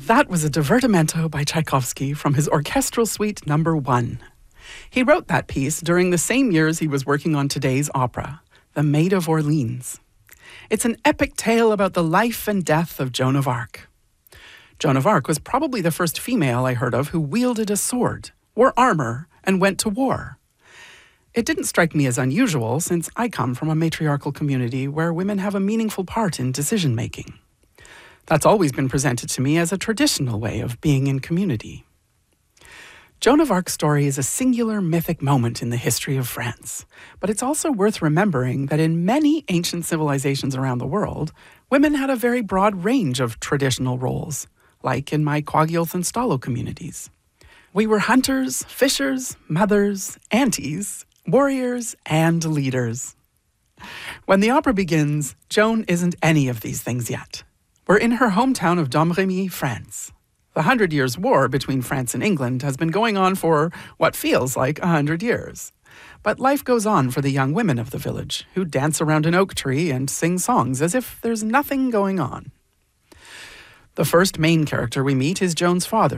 That was a divertimento by Tchaikovsky from his Orchestral Suite No. 1. He wrote that piece during the same years he was working on today's opera, The Maid of Orleans. It's an epic tale about the life and death of Joan of Arc. Joan of Arc was probably the first female I heard of who wielded a sword, wore armor, and went to war. It didn't strike me as unusual since I come from a matriarchal community where women have a meaningful part in decision-making. That's always been presented to me as a traditional way of being in community. Joan of Arc's story is a singular mythic moment in the history of France, but it's also worth remembering that in many ancient civilizations around the world, women had a very broad range of traditional roles, like in my Kwagilth and Stalo communities. We were hunters, fishers, mothers, aunties, warriors, and leaders. When the opera begins, Joan isn't any of these things yet. We're in her hometown of Domremy, France. The 100 Years' War between France and England has been going on for what feels like 100 years. But life goes on for the young women of the village, who dance around an oak tree and sing songs as if there's nothing going on. The first main character we meet is Joan's father,